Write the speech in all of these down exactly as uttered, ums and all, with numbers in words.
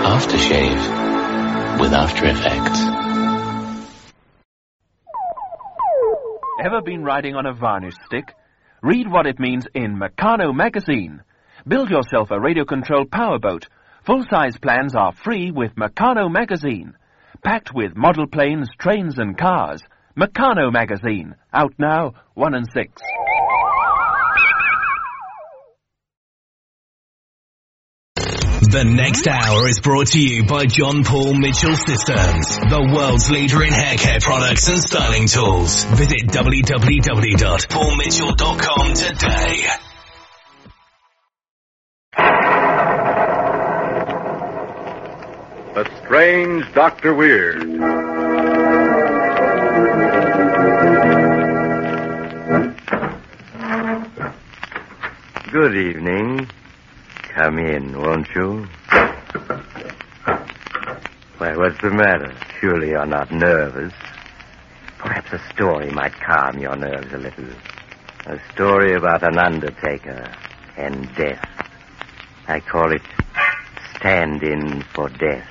Aftershave with After Effects. Ever been riding on a varnish stick? Read what it means in Meccano magazine. Build yourself a radio-controlled powerboat. Full-size plans are free with Meccano magazine. Packed with model planes, trains and cars. Meccano magazine. Out now, one and six. The next hour is brought to you by John Paul Mitchell Systems, the world's leader in hair care products and styling tools. Visit w w w dot paul mitchell dot com today. The Strange Doctor Weird. Good evening. Come in, won't you? Why, what's the matter? Surely you're not nervous. Perhaps a story might calm your nerves a little. A story about an undertaker and death. I call it Stand-In for Death.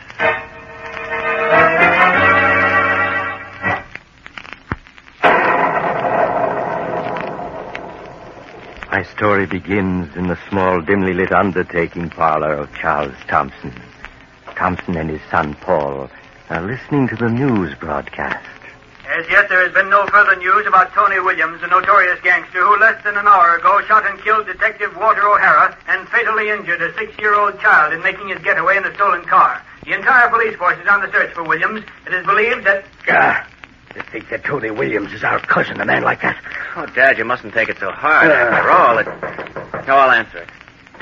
My story begins in the small, dimly lit undertaking parlor of Charles Thompson. Thompson and his son, Paul, are listening to the news broadcast. As yet, there has been no further news about Tony Williams, a notorious gangster who less than an hour ago shot and killed Detective Walter O'Hara and fatally injured a six-year-old child in making his getaway in a stolen car. The entire police force is on the search for Williams. It is believed that... Ah, to think that Tony Williams is our cousin, a man like that. Oh, Dad, you mustn't take it so hard. Uh, After all, it... No, I'll answer it.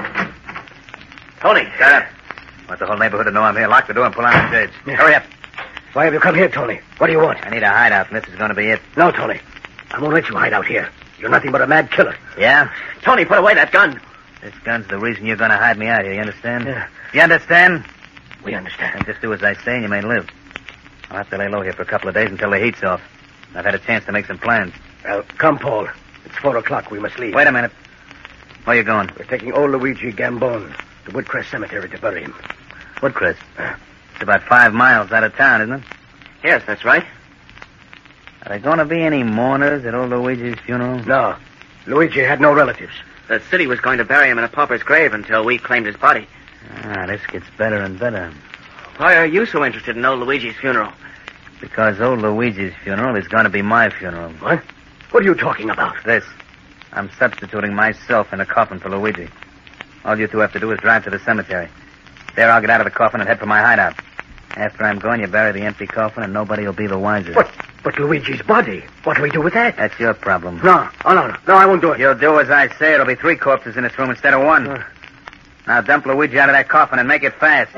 Tony, shut up. Want the whole neighborhood to know I'm here. Lock the door and pull on the shades. Yeah. Hurry up. Why have you come here, Tony? What do you want? I need a hideout, and this is going to be it. No, Tony. I won't let you hide out here. You're nothing but a mad killer. Yeah? Tony, put away that gun. This gun's the reason you're going to hide me out here, you understand? Yeah. You understand? We understand. And just do as I say and you may live. I'll have to lay low here for a couple of days until the heat's off. I've had a chance to make some plans. Well, come, Paul. It's four o'clock. We must leave. Wait a minute. Where are you going? We're taking old Luigi Gambone to Woodcrest Cemetery to bury him. Woodcrest? Uh, it's about five miles out of town, isn't it? Yes, that's right. Are there going to be any mourners at old Luigi's funeral? No. Luigi had no relatives. The city was going to bury him in a pauper's grave until we claimed his body. Ah, this gets better and better. Why are you so interested in old Luigi's funeral? Because old Luigi's funeral is going to be my funeral. What? What are you talking about? This. I'm substituting myself in a coffin for Luigi. All you two have to do is drive to the cemetery. There, I'll get out of the coffin and head for my hideout. After I'm gone, you bury the empty coffin and nobody will be the wiser. But, but Luigi's body. What do we do with that? That's your problem. No. Oh, no, no. No, I won't do it. You'll do as I say. It'll be three corpses in this room instead of one. Uh. Now dump Luigi out of that coffin and make it fast.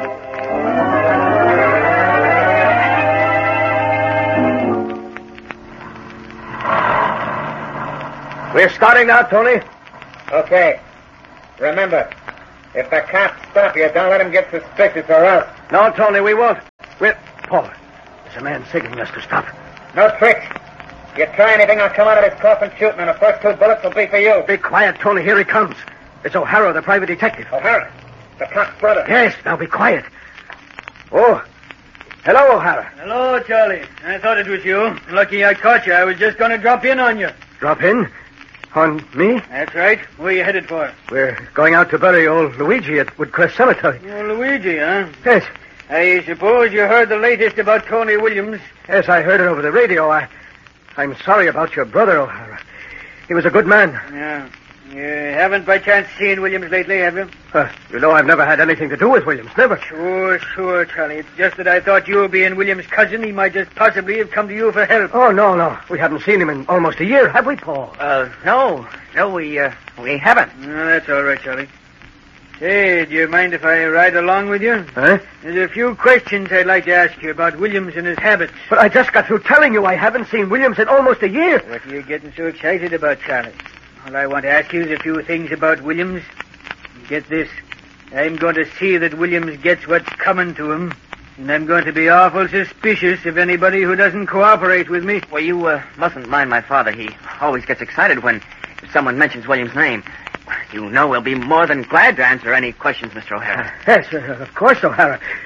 We're starting now, Tony. Okay. Remember, if the cops stop you, don't let them get suspicious or else. No, Tony, we won't. We're... Paul, there's a man signaling us to stop. No tricks. If you try anything, I'll come out of this coffin shooting, and the first two bullets will be for you. Be quiet, Tony. Here he comes. It's O'Hara, the private detective. O'Hara? The cop's brother? Yes, now be quiet. Oh. Hello, O'Hara. Hello, Charlie. I thought it was you. Lucky I caught you. I was just going to drop in on you. Drop in? On me? That's right. Where are you headed for? We're going out to bury old Luigi at Woodcrest Cemetery. Oh, Luigi, huh? Yes. I suppose you heard the latest about Tony Williams. Yes, I heard it over the radio. I, I'm sorry about your brother, O'Hara. He was a good man. Yeah. You haven't by chance seen Williams lately, have you? Uh, you know I've never had anything to do with Williams. Never. Sure, sure, Charlie. It's just that I thought you being Williams' cousin, he might just possibly have come to you for help. Oh, no, no. We haven't seen him in almost a year, have we, Paul? Uh, no. No, we, uh, we haven't. No, that's all right, Charlie. Say, do you mind if I ride along with you? Huh? There's a few questions I'd like to ask you about Williams and his habits. But I just got through telling you I haven't seen Williams in almost a year. What are you getting so excited about, Charlie? All I want to ask you is a few things about Williams. Get this. I'm going to see that Williams gets what's coming to him. And I'm going to be awful suspicious of anybody who doesn't cooperate with me. Well, you uh, mustn't mind my father. He always gets excited when someone mentions Williams' name. You know we'll be more than glad to answer any questions, Mister O'Hara. Uh, yes, uh, of course, O'Hara.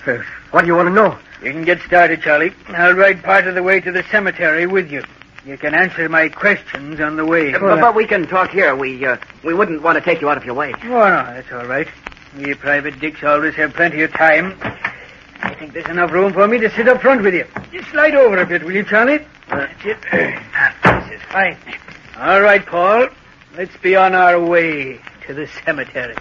Uh, what do you want to know? You can get started, Charlie. I'll ride part of the way to the cemetery with you. You can answer my questions on the way. Uh, but, but we can talk here. We uh, we wouldn't want to take you out of your way. Oh, no, that's all right. We private dicks always have plenty of time. I think there's enough room for me to sit up front with you. Just slide over a bit, will you, Charlie? That's it. This is fine. All right, Paul. Let's be on our way to the cemetery.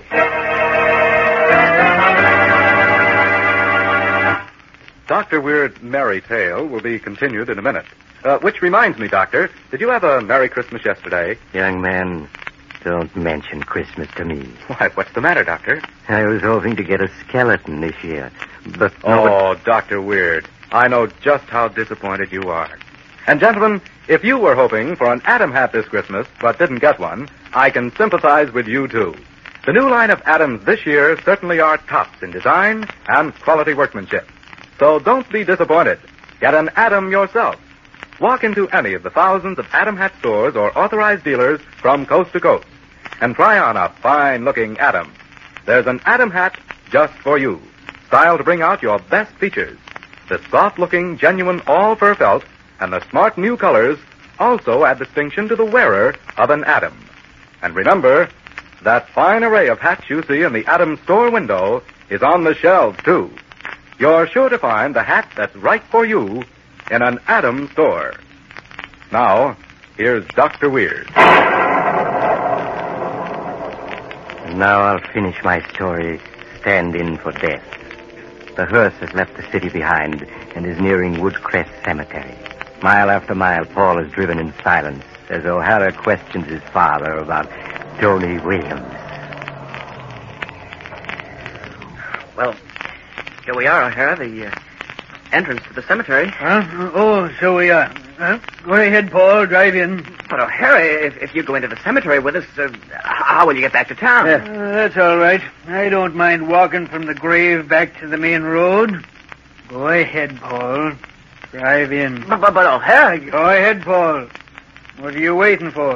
Doctor Weird's merry tale will be continued in a minute. Uh, which reminds me, Doctor, did you have a Merry Christmas yesterday? Young man, don't mention Christmas to me. Why, what's the matter, Doctor? I was hoping to get a skeleton this year, but... Oh, Doctor Weird, I know just how disappointed you are. And, gentlemen, if you were hoping for an Atom hat this Christmas, but didn't get one, I can sympathize with you, too. The new line of Atoms this year certainly are tops in design and quality workmanship. So don't be disappointed. Get an Atom yourself. Walk into any of the thousands of Atom hat stores or authorized dealers from coast to coast and try on a fine-looking Atom. There's an Atom hat just for you, styled to bring out your best features. The soft-looking, genuine all-fur felt and the smart new colors also add distinction to the wearer of an Atom. And remember, that fine array of hats you see in the Atom store window is on the shelves, too. You're sure to find the hat that's right for you in an Atom store. Now, here's Doctor Weird. Now I'll finish my story, Stand In for Death. The hearse has left the city behind and is nearing Woodcrest Cemetery. Mile after mile, Paul is driven in silence as O'Hara questions his father about Tony Williams. Well, here we are, O'Hara, the uh, entrance to the cemetery. Huh? Oh, so we are. Huh? Go ahead, Paul. Drive in. But, O'Hara, if, if you go into the cemetery with us, uh, how will you get back to town? Uh, that's all right. I don't mind walking from the grave back to the main road. Go ahead, Paul. Drive in. But, but, but O'Hara... You... Go ahead, Paul. What are you waiting for?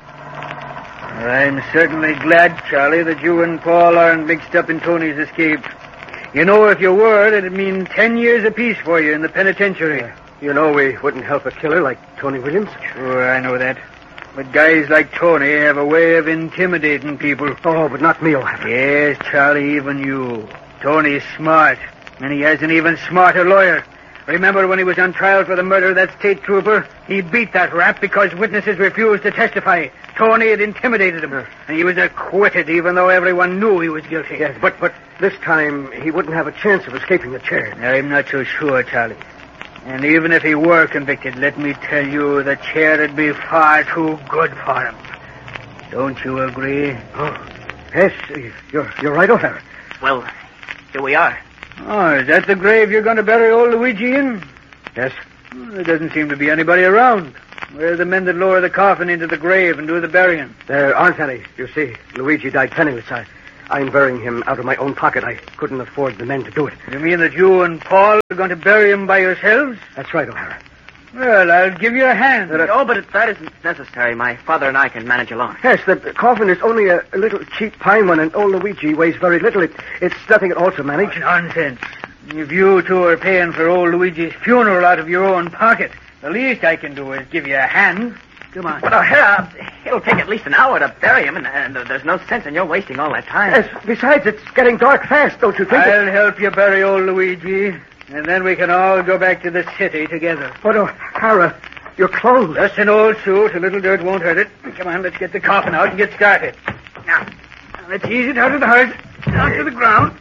I'm certainly glad, Charlie, that you and Paul aren't mixed up in Tony's escape. You know, if you were, it'd mean ten years apiece for you in the penitentiary. Uh, you know we wouldn't help a killer like Tony Williams. Sure, I know that. But guys like Tony have a way of intimidating people. Oh, but not me, O'Hara. Yes, Charlie, even you. Tony's smart, and he has an even smarter lawyer. Remember when he was on trial for the murder of that state trooper? He beat that rap because witnesses refused to testify. Tony had intimidated him, uh, and he was acquitted even though everyone knew he was guilty. Yes, but, but this time he wouldn't have a chance of escaping the chair. I'm not so sure, Charlie. And even if he were convicted, let me tell you, the chair would be far too good for him. Don't you agree? Oh, yes, you're, you're right, O'Hara. Well, here we are. Oh, is that the grave you're going to bury old Luigi in? Yes. Well, there doesn't seem to be anybody around. Where are the men that lower the coffin into the grave and do the burying? There aren't any. You see, Luigi died penniless. I, I'm burying him out of my own pocket. I couldn't afford the men to do it. You mean that you and Paul are going to bury him by yourselves? That's right, O'Hara. Well, I'll give you a hand. Uh, oh, but that isn't necessary. My father and I can manage alone. Yes, the coffin is only a, a little cheap pine one, and old Luigi weighs very little. It, it's nothing at all to manage. Oh, nonsense. If you two are paying for old Luigi's funeral out of your own pocket, the least I can do is give you a hand. Come on. But, O'Hara, it'll take at least an hour to bury him, and, and there's no sense in your wasting all that time. Yes, besides, it's getting dark fast, don't you think? I'll help you bury old Luigi, and then we can all go back to the city together. But, O'Hara, your clothes. Just an old suit. A little dirt won't hurt it. Come on, let's get the coffin out and get started. Now, let's ease it out of the hearse, down to the ground.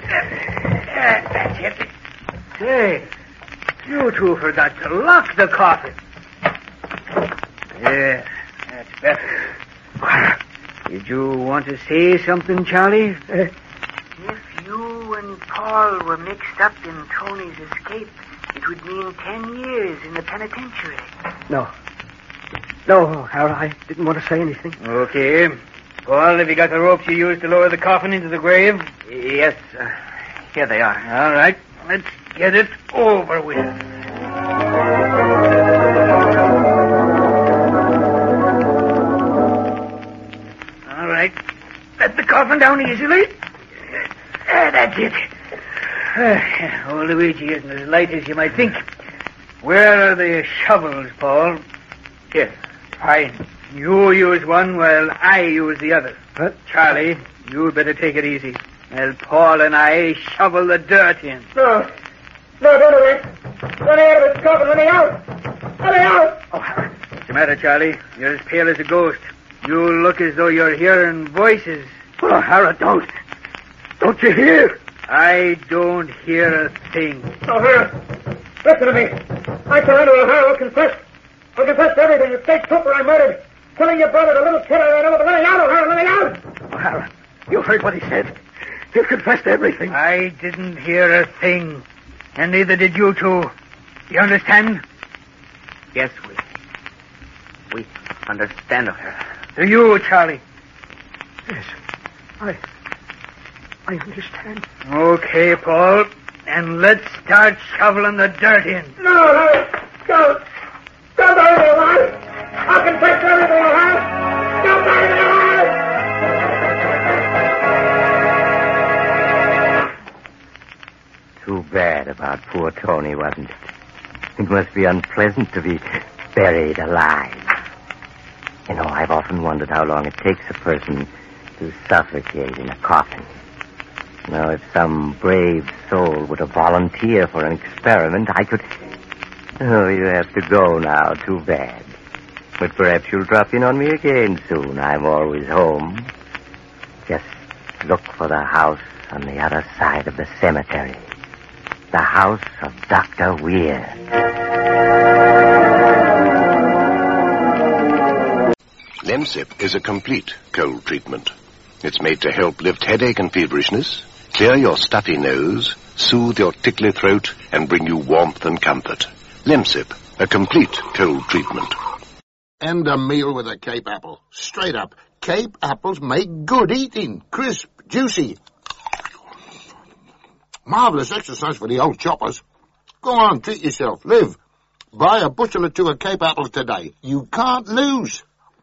That's it. Say, you two forgot to lock the coffin. Yeah, that's better. Did you want to say something, Charlie? Uh, if you and Paul were mixed up in Tony's escape, it would mean ten years in the penitentiary. No. No, O'Hara, I didn't want to say anything. Okay. Paul, have you got the ropes you used to lower the coffin into the grave? Yes, uh, here they are. All right, let's get it over with. All right, let the coffin down easily. Uh, that's it. Oh, Luigi isn't as light as you might think. Where are the shovels, Paul? Here. Fine. You use one while I use the other. What? Charlie, you'd better take it easy. While Paul and I shovel the dirt in. No. No, don't do it. Let me out of this coffin. Let me out. Let me out. Oh, what's the matter, Charlie? You're as pale as a ghost. You look as though you're hearing voices. Oh, Hera, don't. Don't you hear? I don't hear a thing. Oh, Hera, listen to me. I surrender, O'Hara. I'll confess. I'll confess to everything. The state trooper I murdered. Killing your brother, the little kid I ran over. Let me out, O'Hara. Let me out. O'Hara, you heard what he said. He'll confess to everything. I didn't hear a thing. And neither did you two. You understand? Yes, we... We understand, O'Hara. Do you, Charlie? Yes. I... I understand. Okay, Paul. And let's start shoveling the dirt in. No, no. Don't. Don't bury me alive. I'll confess to everything, O'Hara. Don't bury me alive. Too bad about poor Tony, wasn't it? It must be unpleasant to be buried alive. You know, I've often wondered how long it takes a person to suffocate in a coffin. Now, if some brave soul were to volunteer for an experiment, I could... Oh, you have to go now. Too bad. But perhaps you'll drop in on me again soon. I'm always home. Just look for the house on the other side of the cemetery. The house of Doctor Weir. Lemsip is a complete cold treatment. It's made to help lift headache and feverishness, clear your stuffy nose, soothe your tickly throat, and bring you warmth and comfort. Lemsip, a complete cold treatment. And a meal with a Cape apple. Straight up. Cape apples make good eating. Crisp, juicy. Marvellous exercise for the old choppers. Go on, treat yourself. Live. Buy a bushel or two of Cape apples today. You can't lose.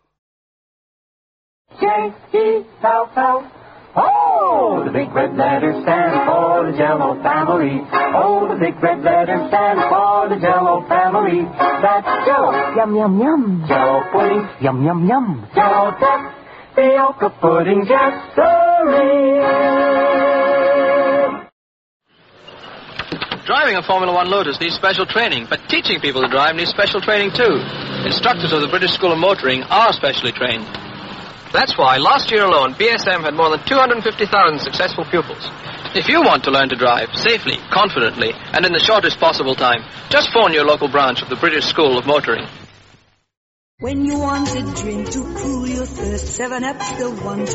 J E L L. Oh, the big red letters stand for the Jell-O family. Oh, the big red letters stand for the Jell-O family. That's Jell-O. Yum, yum, yum. Jell-O pudding. Yum, yum, yum. Jell-O tapioca pudding. Yes, sirree. Driving a Formula One Lotus needs special training, but teaching people to drive needs special training too. Instructors of the British School of Motoring are specially trained. That's why last year alone, B S M had more than two hundred fifty thousand successful pupils. If you want to learn to drive safely, confidently, and in the shortest possible time, just phone your local branch of the British School of Motoring. When you want a drink to cool your thirst, seven up's the one.